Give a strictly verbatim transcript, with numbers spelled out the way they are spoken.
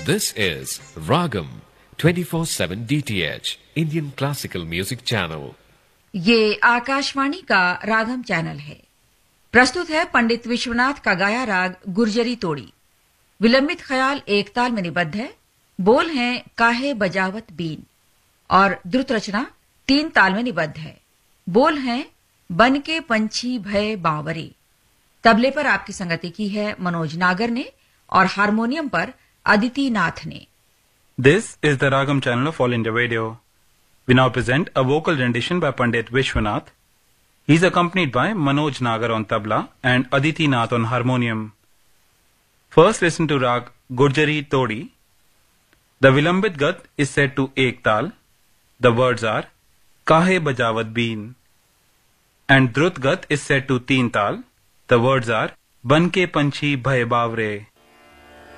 This is Ragam twenty-four seven D T H Indian Classical Music Channel. ये आकाशवाणी का रागम channel है। प्रस्तुत है पंडित विश्वनाथ का गाया राग गुर्जरी तोड़ी। विलंबित ख्याल एक ताल में निबद्ध है। बोल हैं काहे बजावत बीन और द्रुत रचना तीन ताल में निबद्ध है। बोल हैं बन के पंछी भय बावरे। तबले पर आपकी संगति की है मनोज नागर ने और हारमोनियम पर अदिति नाथ ने। This is the Ragam channel of All India Radio. We now present a vocal rendition by Pandit Vishwanath. He is accompanied by Manoj Nagar on tabla and Aditi Nath on harmonium. First listen to Rag Gurjari Todi. The Vilambit Gat is set to Ek Tal. The words are Kahe Bajavat Been. And Drut Gat is set to Teen Tal. The words are Ban ke Panchi Bhay Bavre.